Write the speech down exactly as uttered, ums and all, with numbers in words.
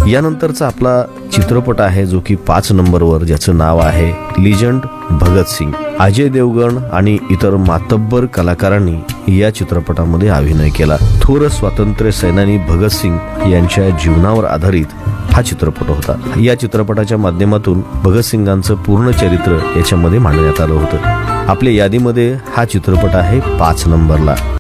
यानंतरचा आपला चित्रपट आहे जो की पाच नंबरवर, ज्याचं नाव आहे लिजंड भगतसिंग. अजय देवगण आणि इतर मातब्बर कलाकारांनी या चित्रपटामध्ये अभिनय केला. थोर स्वातंत्र्य सेनानी भगतसिंग यांच्या जीवनावर आधारित हा चित्रपट होता. या चित्रपटाच्या माध्यमातून भगतसिंगांचं पूर्ण चरित्र याच्यामध्ये मांडण्यात आलं होतं. आपल्या यादीमध्ये हा चित्रपट आहे पाच नंबरला.